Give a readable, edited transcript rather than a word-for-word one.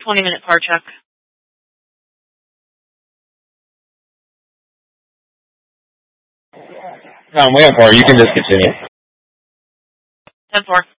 20-minute car check. No, I'm waiting for her. You can just continue. 10-4.